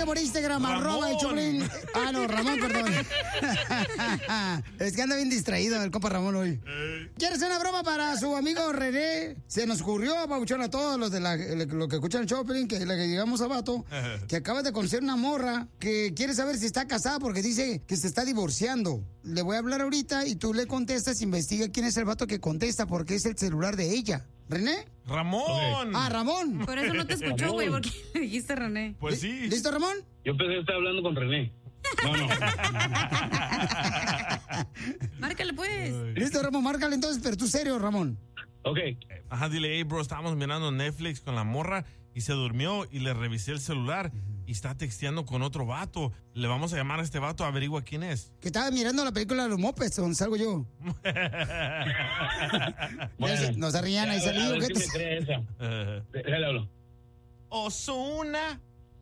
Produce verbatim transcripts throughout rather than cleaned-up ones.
por Instagram, Ramón. arroba el Choplin. Ah, no, Ramón, perdón. Es que anda bien distraído el compa Ramón hoy. ¿Quieres una broma para su amigo René? Se nos ocurrió, pabuchón, a todos los de la, lo que escuchan el Choplin, que le llegamos a vato, que acaba de conocer una morra que quiere saber si está casada porque dice que se está divorciando. Le voy a hablar ahorita y tú le contestas, investiga quién es el vato que contesta porque es el celular de ella. ¿René? Ramón. Ah, Ramón. Por eso no te escuchó, güey, porque le dijiste René. Pues sí. ¿Listo, Ramón? Yo pensé que estaba hablando con René. No, no. Márcale, pues. Listo, Ramón, márcale entonces, pero tú serio, Ramón. Ok. Ajá, dile, hey, bro, estábamos mirando Netflix con la morra y se durmió y le revisé el celular y está texteando con otro vato. Le vamos a llamar a este vato, averigua quién es. Que estaba mirando la película de los mopeds, donde salgo yo. Bueno, no se rían, ahí a ver, salí. a ver ¿Qué si te- me cree esa. Déjale hablo. Ozuna.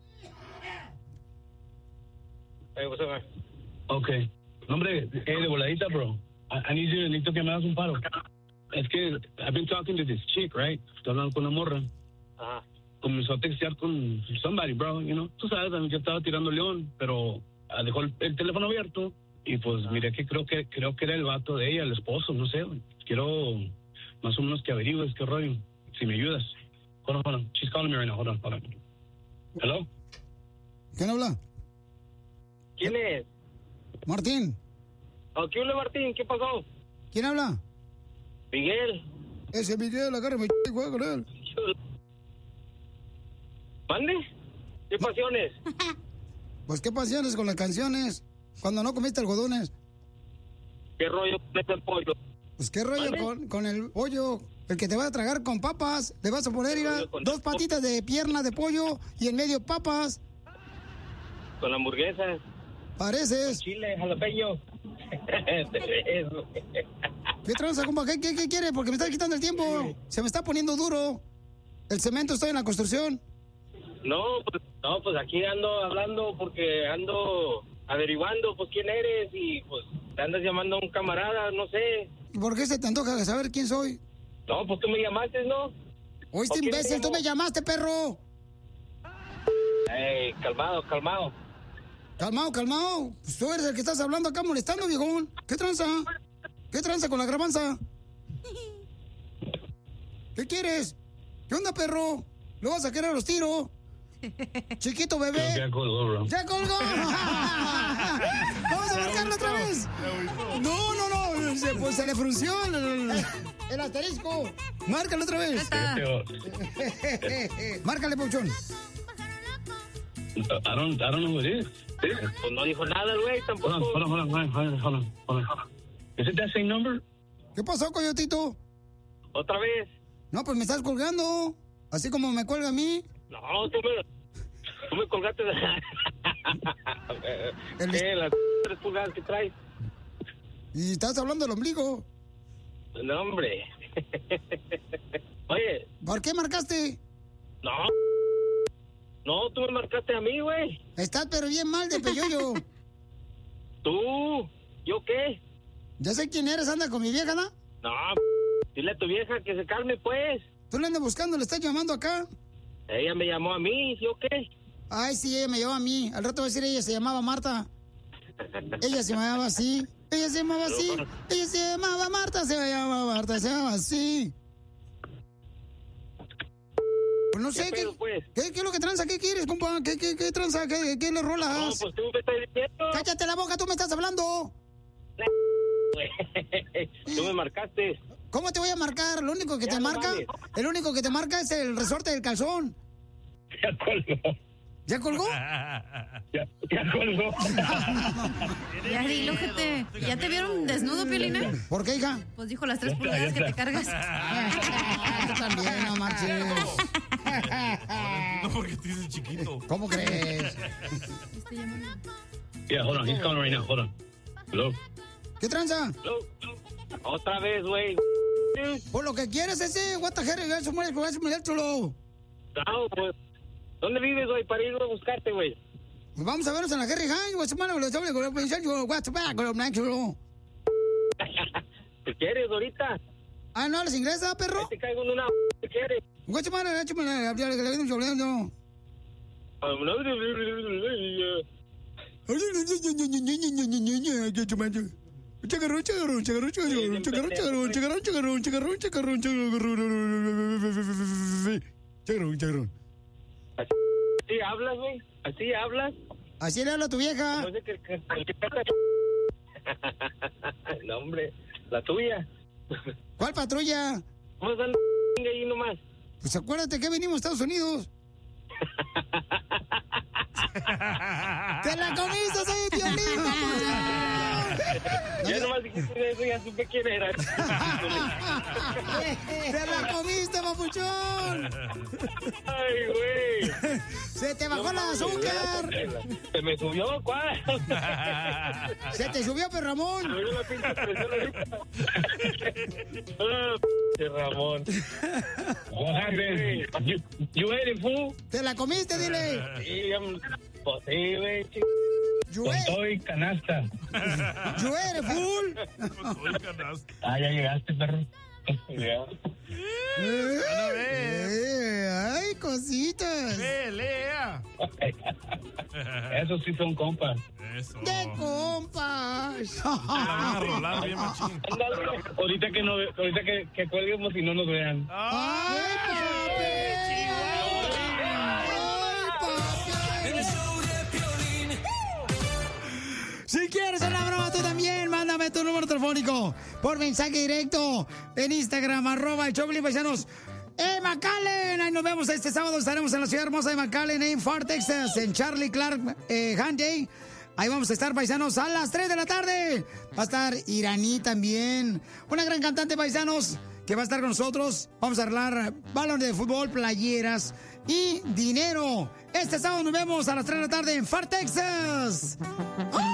Hey, what's up, man? Ok. No, hombre, eh, de voladita, bro. I, I need you, necesito que me hagas un paro. Es que I've been talking to this chick, right? Estoy hablando con una morra. Ajá. Comenzó a textear con somebody, bro, you know. Tú sabes, yo estaba tirando león, pero ah, dejó el, el teléfono abierto y pues miré que creo que creo que era el vato de ella, el esposo, no sé. Quiero más o menos que averigües qué rollo, si me ayudas. Hold on, hold on. She's calling me right now. Hold on, hold on. Hello? ¿Quién habla? ¿Quién es? Martín. Oh, ¿qué hola, Martín? ¿Qué pasó? ¿Quién habla? Miguel. Ese Miguel, agárrame y juega con él. ¿Mande? ¿Qué pasiones? Pues qué pasiones con las canciones. Cuando no comiste algodones. ¿Qué rollo con el pollo? Pues qué rollo con, con el pollo. El que te va a tragar con papas. Le vas a poner mira, dos patitas de pierna de pollo y en medio papas. Con la hamburguesa. Pareces. Chile, jalapeño. Eso. ¿Qué tranza, compa? ¿Qué, qué, qué quiere? Porque me está quitando el tiempo. Se me está poniendo duro. El cemento, estoy en la construcción. No, pues, no, pues aquí ando hablando porque ando averiguando, pues, quién eres y, pues, te andas llamando a un camarada, no sé. ¿Y por qué se te antoja saber quién soy? No, pues tú me llamaste, ¿no? Oíste, ¿O quién imbécil, me tú llamó? me llamaste, perro. Ey, calmado, calmado. Calmado, calmado. Pues tú eres el que estás hablando acá molestando, viejón. ¿Qué tranza? ¿Qué tranza con la grabanza? ¿Qué quieres? ¿Qué onda, perro? ¿Lo vas a querer a los tiros? Chiquito bebé. Creo que ya colgó, bro. ¡Ya colgó! ¡Vamos a marcarlo otra vez! No, no, no. Se, pues se le frunció el, el, el asterisco. Márcalo otra vez. Márcale, Pauchón. I don't, I don't know who it is. Pues no dijo nada, güey, tampoco. Hold on, hold on, hold on, hold on, hold on, hold on. Is it that same number? ¿Qué pasó, coyotito? ¿Otra vez? No, pues me estás colgando. Así como me cuelga a mí. No, tú me, tú me colgaste de... El- ¿Qué? ¿Las tres pulgadas que traes? Y estás hablando del ombligo. No, hombre. Oye, ¿Por qué marcaste? no. No, tú me marcaste a mí, güey. Estás pero bien mal de peyoyo. ¿Tú? ¿Yo qué? Ya sé quién eres, anda con mi vieja, ¿no? No, dile a tu vieja que se calme, pues. Tú le andas buscando, le estás llamando acá. Ella me llamó a mí, ¿yo qué? Ay, sí, ella me llamó a mí. Al rato voy a decir, ella se llamaba Marta. Ella se llamaba así. Ella se llamaba así. Ella se llamaba Marta, se llamaba Marta, se llamaba así. Pues no sé, ¿Qué ¿qué, pedo, pues? ¿qué, qué es lo que tranza? ¿Qué quieres, compa? ¿Qué, qué, qué tranza? ¿Qué, qué le No, rolas? pues tú me estás diciendo. ¡Cállate la boca! ¡Tú me estás hablando! Tú me marcaste. ¿Cómo te voy a marcar? Lo único que Ya te no marca, mames. el único que te marca es el resorte del calzón. Ya colgó. ¿Ya colgó? Ya, ya colgó. Ya dilo, gente. ¿Ya te vieron desnudo, Piolina? ¿Por qué, hija? Pues dijo las tres Ya está, pulgadas ya que te está. cargas. Tú también, no marches. No, porque te dices chiquito. ¿Cómo crees? Yeah, hold on. He's calling right now. Hold on. Hello? ¿Qué tranza? Otra vez, güey. Por lo que quieres ese, what the hell, eso muere, eso muere, chulo. No, pues. ¿Dónde vives, güey? Para ir a buscarte, güey. Pues vamos a vernos en la Jerry High, güey, semana, güey, sobre, güey, güey, yo, what the fuck, güey, chulo. ¿Qué quieres ahorita? Ah, ¿no hablas inglés, ah, perro? Ahí te caigo en una... ¿Qué quieres? Güey, semana, échame la, la, la, la, la, Chacarrón, chacarrón, chacarrón, chacarrón, chacarrón, chacarrón, chacarrón, chacarrón, chacarrón, chacarrón, chacarrón, chacarrón. ¿Así hablas, güey? ¿Así hablas? Así le habla a tu vieja. No sé qué... No, hombre, la tuya. ¿Cuál patrulla? ¿Cómo están ahí nomás? Pues acuérdate que venimos a Estados Unidos. ¡Te la comiste, soy Piolín, papuchón! Ya nomás dijiste eso, ya supe quién era. ¡Te la comiste, papuchón! ¡Ay, güey! ¡Se te bajó el azúcar! ¿Se me subió? ¿Cuál? ¡Se te subió, pero Ramón! Me dio la pinche presión ahorita. Ah, p*** Ramón. What happened? You, you ate it, fool? ¡Te la comiste, dile! Sí, I'm- pues sí, güey, ch- ¡Yo Con eres todo y canasta. full! Ah, ya llegaste, perro. Ya. Eh, ¡Ay, cositas! ¡Eh, lea! Esos sí son compas. Eso. ¡De compas! La van a rolar bien machín. Ándale, ahorita que, no, ve- ahorita que, que cuelguemos y no nos vean. ¡Ay, papi! ¡Ay, papi! Si quieres una broma tú también, mándame tu número telefónico por mensaje directo en Instagram, arroba el Choplin, paisanos. ¡Eh, McAllen! Ahí nos vemos este sábado. Estaremos en la ciudad hermosa de McAllen, en Fort Texas, en Charlie Clark eh, Hand Day. Ahí vamos a estar, paisanos, a las tres de la tarde. Va a estar Iraní también. Una gran cantante, paisanos, que va a estar con nosotros. Vamos a arreglar balones de fútbol, playeras y dinero. Este sábado nos vemos a las tres de la tarde en Fort Texas. ¡Oh!